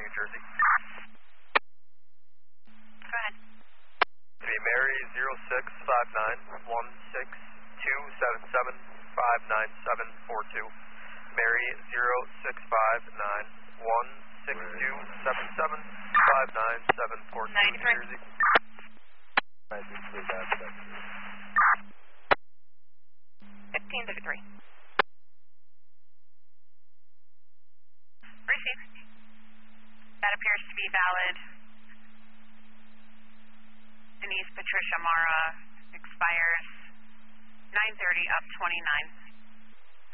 New Jersey. Go ahead. To be Mary 0659-16277-59742. Mary 0659-16277-59742. New Jersey. 1553. Received. That appears to be valid. Denise Patricia Mara expires 9/30 of 29.